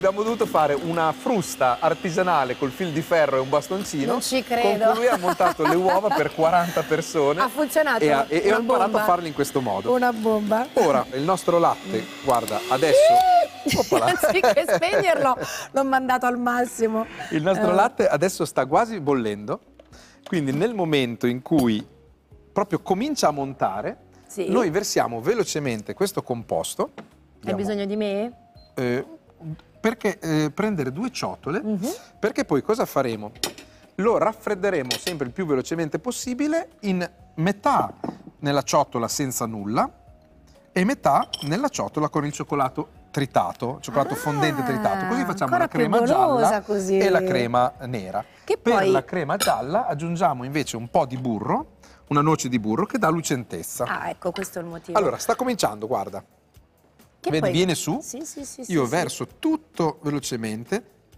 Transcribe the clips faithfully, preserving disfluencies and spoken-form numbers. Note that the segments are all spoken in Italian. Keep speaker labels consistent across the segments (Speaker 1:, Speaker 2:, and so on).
Speaker 1: Abbiamo dovuto fare una frusta artigianale col fil di ferro e un bastoncino.
Speaker 2: Non ci credo.
Speaker 1: Con cui ha montato le uova per quaranta persone.
Speaker 2: Ha funzionato.
Speaker 1: E, ha, e, e ho imparato
Speaker 2: bomba.
Speaker 1: a farle in questo modo.
Speaker 2: Una bomba.
Speaker 1: Ora, il nostro latte, guarda, adesso...
Speaker 2: Anziché spegnerlo, l'ho mandato al massimo.
Speaker 1: Il nostro
Speaker 2: eh.
Speaker 1: latte adesso sta quasi bollendo. Quindi nel momento in cui proprio comincia a montare,
Speaker 2: sì.
Speaker 1: noi versiamo velocemente questo composto.
Speaker 2: Hai bisogno di me?
Speaker 1: Eh, perché eh, prendere due ciotole,
Speaker 2: uh-huh.
Speaker 1: perché poi cosa faremo? Lo raffredderemo sempre il più velocemente possibile in metà nella ciotola senza nulla e metà nella ciotola con il cioccolato tritato, cioccolato
Speaker 2: ah,
Speaker 1: fondente tritato. Così facciamo la
Speaker 2: più
Speaker 1: crema gialla
Speaker 2: così.
Speaker 1: e la crema nera.
Speaker 2: Che
Speaker 1: per
Speaker 2: poi...
Speaker 1: la crema gialla aggiungiamo invece un po' di burro, una noce di burro che dà lucentezza.
Speaker 2: Ah, ecco, questo è il motivo.
Speaker 1: Allora, sta cominciando, guarda.
Speaker 2: Che
Speaker 1: Vedi,
Speaker 2: poi...
Speaker 1: viene su,
Speaker 2: sì, sì, sì,
Speaker 1: io
Speaker 2: sì,
Speaker 1: verso
Speaker 2: sì.
Speaker 1: tutto velocemente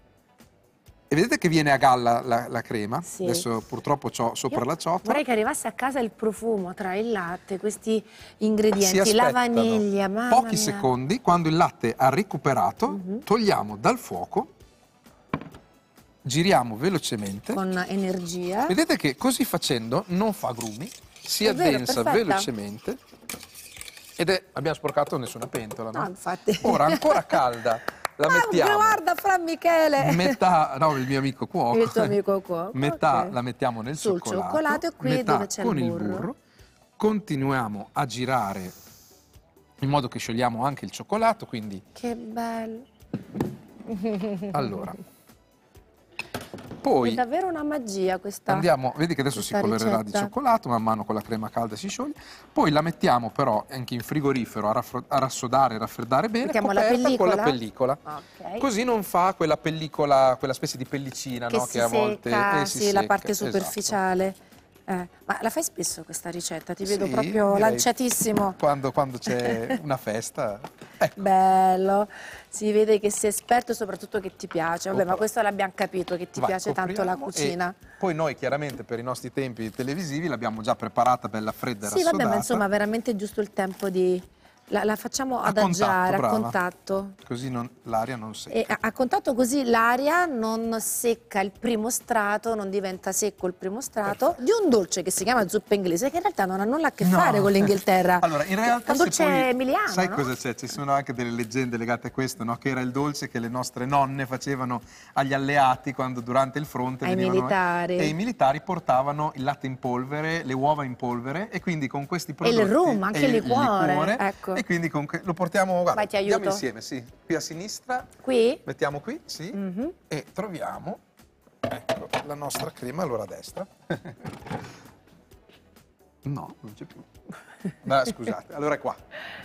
Speaker 1: e vedete che viene a galla la, la crema?
Speaker 2: Sì.
Speaker 1: Adesso purtroppo c'ho sopra
Speaker 2: io
Speaker 1: la ciotola.
Speaker 2: Vorrei che arrivasse a casa il profumo tra il latte, questi ingredienti,
Speaker 1: si
Speaker 2: la vaniglia, mamma
Speaker 1: pochi
Speaker 2: mia.
Speaker 1: secondi, quando il latte ha recuperato, uh-huh. togliamo dal fuoco, giriamo velocemente.
Speaker 2: Con energia.
Speaker 1: Vedete che così facendo non fa grumi, si
Speaker 2: è
Speaker 1: addensa
Speaker 2: vero,
Speaker 1: velocemente. Ed è, abbiamo sporcato nessuna pentola, no?
Speaker 2: No, infatti.
Speaker 1: Ora, ancora calda, la
Speaker 2: ah,
Speaker 1: mettiamo.
Speaker 2: Guarda, Fra Michele!
Speaker 1: Metà, no, il mio amico cuoco.
Speaker 2: Il tuo amico cuoco.
Speaker 1: Metà
Speaker 2: okay.
Speaker 1: la mettiamo nel
Speaker 2: Sul
Speaker 1: cioccolato.
Speaker 2: cioccolato e qui
Speaker 1: metà
Speaker 2: dove c'è
Speaker 1: con
Speaker 2: il
Speaker 1: il
Speaker 2: burro.
Speaker 1: burro. Continuiamo a girare in modo che sciogliamo anche il cioccolato, quindi...
Speaker 2: Che bello!
Speaker 1: Allora... Poi
Speaker 2: è davvero una magia questa
Speaker 1: andiamo, vedi che adesso si colorerà
Speaker 2: ricetta.
Speaker 1: di cioccolato, man mano con la crema calda si scioglie. Poi la mettiamo però anche in frigorifero a, a rassodare e raffreddare bene,
Speaker 2: mettiamo la
Speaker 1: coperta con la
Speaker 2: pellicola.
Speaker 1: pellicola.
Speaker 2: Okay.
Speaker 1: Così non fa quella pellicola, quella specie di pellicina
Speaker 2: che,
Speaker 1: no?
Speaker 2: si
Speaker 1: che a volte
Speaker 2: secca,
Speaker 1: eh, si
Speaker 2: sì,
Speaker 1: secca.
Speaker 2: la parte superficiale.
Speaker 1: Esatto.
Speaker 2: Eh, ma la fai spesso questa ricetta? Ti
Speaker 1: sì,
Speaker 2: vedo proprio
Speaker 1: direi,
Speaker 2: lanciatissimo.
Speaker 1: Quando, quando c'è una festa. Ecco.
Speaker 2: Bello, si vede che sei esperto e soprattutto che ti piace. Vabbè, ma questo l'abbiamo capito, che ti
Speaker 1: Vai,
Speaker 2: piace tanto la cucina.
Speaker 1: Poi noi chiaramente per i nostri tempi televisivi l'abbiamo già preparata bella fredda e
Speaker 2: sì,
Speaker 1: rassodata.
Speaker 2: Vabbè, ma insomma veramente giusto il tempo di... La, la facciamo
Speaker 1: a
Speaker 2: adagiare,
Speaker 1: contatto,
Speaker 2: a contatto.
Speaker 1: Così l'aria non secca.
Speaker 2: E a, a contatto così l'aria non secca il primo strato, non diventa secco il primo strato. Perfetto. Di un dolce che si chiama zuppa inglese, che in realtà non ha nulla a che
Speaker 1: no.
Speaker 2: fare con l'Inghilterra.
Speaker 1: Allora, in realtà...
Speaker 2: È un dolce
Speaker 1: poi,
Speaker 2: emiliano,
Speaker 1: sai
Speaker 2: no?
Speaker 1: cosa c'è? Ci sono anche delle leggende legate a questo, no? Che era il dolce che le nostre nonne facevano agli alleati quando durante il fronte
Speaker 2: ai
Speaker 1: venivano...
Speaker 2: militari.
Speaker 1: E i militari portavano il latte in polvere, le uova in polvere e quindi con questi prodotti...
Speaker 2: E il rum, anche il liquore. liquore
Speaker 1: ecco. E quindi con... lo portiamo, guarda,
Speaker 2: vai, ti aiuto.
Speaker 1: andiamo insieme, sì. Qui a sinistra.
Speaker 2: Qui?
Speaker 1: Mettiamo qui, sì. Mm-hmm. E troviamo, ecco, la nostra crema, allora a destra. No, non c'è più. No, scusate, allora è qua.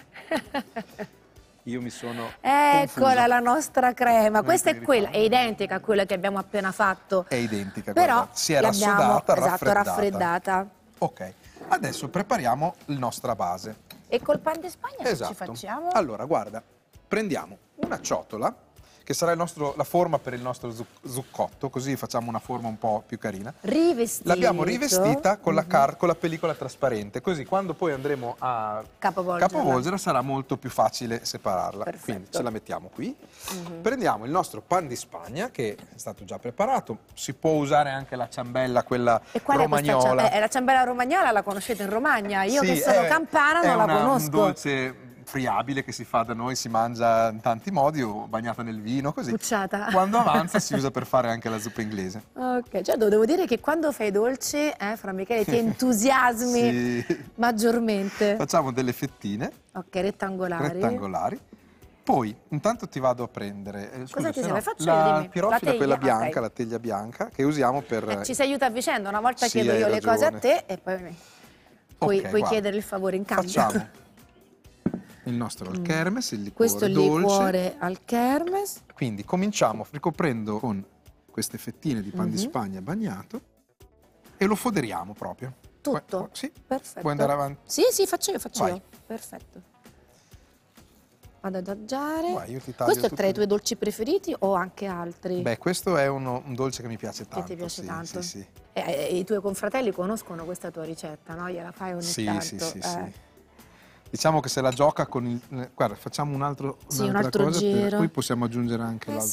Speaker 1: Io mi sono
Speaker 2: Eccola
Speaker 1: confusa.
Speaker 2: La nostra crema,
Speaker 1: Noi
Speaker 2: questa è quella, è identica a quella che abbiamo appena fatto.
Speaker 1: È identica,
Speaker 2: però
Speaker 1: guarda, si è rassodata,
Speaker 2: esatto,
Speaker 1: raffreddata.
Speaker 2: raffreddata.
Speaker 1: Ok, adesso prepariamo la nostra base.
Speaker 2: E col pan di Spagna
Speaker 1: esatto.
Speaker 2: che ci facciamo?
Speaker 1: Allora, guarda, prendiamo una ciotola, che sarà il nostro, la forma per il nostro zuccotto, così facciamo una forma un po' più carina.
Speaker 2: Rivestita.
Speaker 1: L'abbiamo rivestita con,
Speaker 2: mm-hmm.
Speaker 1: la car con la pellicola trasparente, così quando poi andremo a
Speaker 2: capovolgerla,
Speaker 1: capovolgerla sarà molto più facile separarla.
Speaker 2: Perfetto.
Speaker 1: Quindi ce la mettiamo qui.
Speaker 2: Mm-hmm.
Speaker 1: Prendiamo il nostro pan di Spagna, che è stato già preparato. Si può usare anche la ciambella, quella
Speaker 2: e qual
Speaker 1: romagnola.
Speaker 2: È eh, la ciambella romagnola la conoscete in Romagna? Io
Speaker 1: sì,
Speaker 2: che sono
Speaker 1: è,
Speaker 2: campana
Speaker 1: è
Speaker 2: non
Speaker 1: una,
Speaker 2: la conosco.
Speaker 1: È un dolce friabile che si fa da noi, si mangia in tanti modi o bagnata nel vino, così.
Speaker 2: Pucciata.
Speaker 1: Quando avanza si usa per fare anche la zuppa inglese.
Speaker 2: Ok, cioè devo dire che quando fai dolce, eh, Fra Michele, ti entusiasmi
Speaker 1: sì.
Speaker 2: maggiormente.
Speaker 1: Facciamo delle fettine.
Speaker 2: Ok, rettangolari.
Speaker 1: Rettangolari. Poi, intanto ti vado a prendere eh,
Speaker 2: cosa ti serve?
Speaker 1: no,
Speaker 2: Faccio
Speaker 1: la
Speaker 2: dimmi.
Speaker 1: pirofila,
Speaker 2: la
Speaker 1: quella bianca,
Speaker 2: okay.
Speaker 1: la teglia bianca, che usiamo per...
Speaker 2: Eh, ci si aiuta a vicenda, una volta
Speaker 1: sì,
Speaker 2: chiedo io le
Speaker 1: ragione.
Speaker 2: cose a te e poi puoi,
Speaker 1: okay,
Speaker 2: puoi chiedere il favore in cambio.
Speaker 1: Facciamo il nostro al kermes, il liquore
Speaker 2: Questo è il
Speaker 1: dolce.
Speaker 2: liquore al kermes.
Speaker 1: Quindi cominciamo ricoprendo con queste fettine di pan
Speaker 2: mm-hmm.
Speaker 1: di Spagna bagnato e lo foderiamo proprio.
Speaker 2: Tutto?
Speaker 1: Puoi, sì.
Speaker 2: Perfetto.
Speaker 1: Puoi andare avanti?
Speaker 2: Sì, sì, faccio io, faccio
Speaker 1: Vai.
Speaker 2: io. Perfetto. Vado ad adagiare.
Speaker 1: Vai, io ti taglio
Speaker 2: questo è tra i
Speaker 1: tutto.
Speaker 2: tuoi dolci preferiti o anche altri?
Speaker 1: Beh, questo è uno, un dolce che mi piace tanto.
Speaker 2: Che ti piace
Speaker 1: sì,
Speaker 2: tanto?
Speaker 1: Sì, sì.
Speaker 2: E, e i tuoi confratelli conoscono questa tua ricetta, no? Gliela fai ogni
Speaker 1: sì,
Speaker 2: tanto.
Speaker 1: Sì, sì,
Speaker 2: eh.
Speaker 1: sì. Diciamo che se la gioca con il... Guarda, facciamo un altro,
Speaker 2: sì, un
Speaker 1: un'altra
Speaker 2: altro
Speaker 1: cosa,
Speaker 2: giro.
Speaker 1: per cui possiamo aggiungere anche
Speaker 2: eh
Speaker 1: l'altro